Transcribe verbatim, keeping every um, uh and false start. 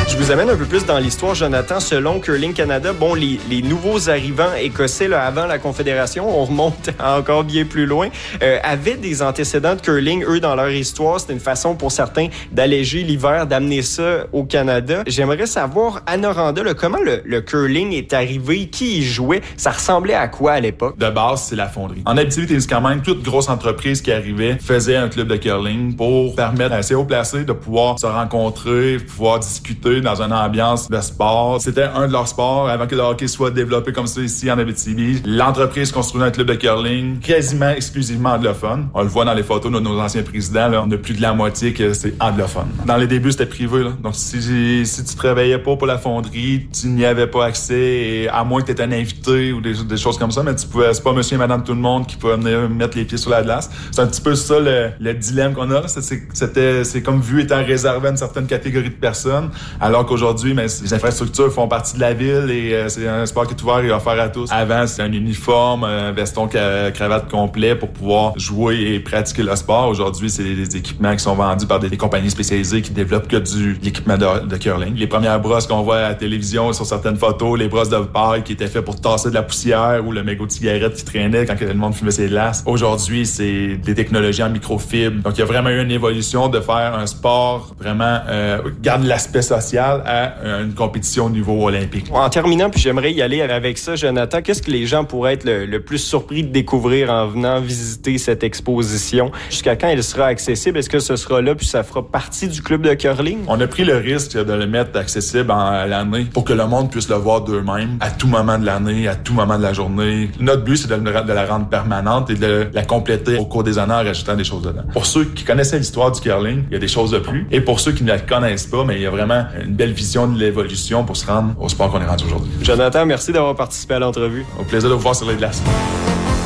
Je vous amène un peu plus dans l'histoire, Jonathan. Selon Curling Canada, bon, les, les nouveaux arrivants écossais, là, avant la Confédération, on remonte encore bien plus loin, euh, avaient des antécédents de curling, eux, dans leur histoire. C'était une façon pour certains d'alléger l'hiver, d'amener ça au Canada. J'aimerais savoir, à Noranda, là, comment le, le curling est arrivé, qui y jouait, ça ressemblait à quoi à l'époque? De base, c'est la fonderie. En Abitibi-Témiscamingue, toute grosse entreprise qui arrivait faisait un club de curling pour permettre à ces hauts placés de pouvoir se rencontrer, pouvoir discuter dans une ambiance de sport. C'était un de leurs sports avant que le hockey soit développé comme ça ici en Abitibi. L'entreprise construisait un club de curling quasiment exclusivement anglophone. On le voit dans les photos de nos anciens présidents, là, on a plus de la moitié que c'est anglophone. Dans les débuts, c'était privé, là. Donc si, si tu travaillais pas pour la fonderie, tu n'y avais pas accès, et à moins que tu étais un invité ou des, des choses comme ça, mais tu pouvais, c'est pas monsieur et madame tout le monde qui pouvait venir mettre les pieds sur la glace. C'est un petit peu ça le, le dilemme qu'on a, là. C'est, c'était, c'est comme vu étant réservé à une certaine catégorie de personnes, alors qu'aujourd'hui, mais les infrastructures font partie de la ville et euh, c'est un sport qui est ouvert et offert à tous. Avant, c'était un uniforme, un veston, cravate complet pour pouvoir jouer et pratiquer le sport. Aujourd'hui, c'est des équipements qui sont vendus par des, des compagnies spécialisées qui développent que du l'équipement de, de curling. Les premières brosses qu'on voit à la télévision sur certaines photos, les brosses de paille qui étaient faites pour tasser de la poussière ou le mégot de cigarette qui traînait quand le monde fumait ses glaces. Aujourd'hui, c'est des technologies en microfibre. Donc, il y a vraiment eu une évolution de faire un sport vraiment euh, garde l'aspect social à une compétition au niveau olympique. En terminant, puis j'aimerais y aller avec ça, Jonathan, qu'est-ce que les gens pourraient être le, le plus surpris de découvrir en venant visiter cette exposition? Jusqu'à quand elle sera accessible? Est-ce que ce sera là puis ça fera partie du club de curling? On a pris le risque de le mettre accessible en l'année pour que le monde puisse le voir d'eux-mêmes à tout moment de l'année, à tout moment de la journée. Notre but, c'est de, de la rendre permanente et de la compléter au cours des années en rajoutant des choses dedans. Pour ceux qui connaissaient l'histoire du curling, il y a des choses de plus. Et pour ceux qui ne la connaissent pas, mais il y a vraiment une belle vision de l'évolution pour se rendre au sport qu'on est rendu aujourd'hui. Jonathan, merci d'avoir participé à l'entrevue. Au plaisir de vous voir sur les glaces.